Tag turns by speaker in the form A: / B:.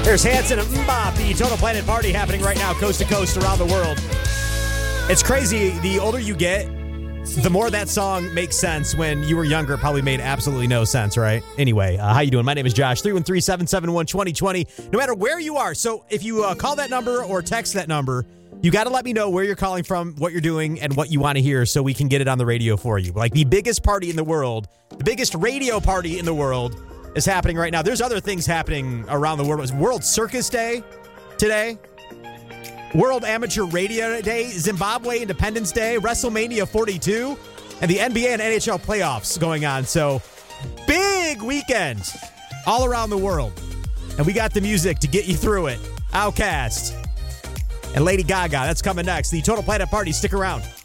A: There's Hanson and Mbop, the Total Planet Party happening right now, coast to coast around the world. It's crazy. The older you get, the more that song makes sense. When you were younger, it probably made absolutely no sense, right? Anyway, how you doing? My name is Josh, 313-771-2020. No matter where you are, so if you call that number or text that number, you got to let me know where you're calling from, what you're doing, and what you want to hear so we can get it on the radio for you. Like the biggest party in the world, the biggest radio party in the world is happening right now. There's other things happening around the world. It was World Circus Day today. World Amateur Radio Day, Zimbabwe Independence Day, WrestleMania 42, and the NBA and NHL playoffs going on. So, big weekend all around the world. And we got the music to get you through it. Outkast and Lady Gaga. That's coming next. The Total Planet Party. Stick around.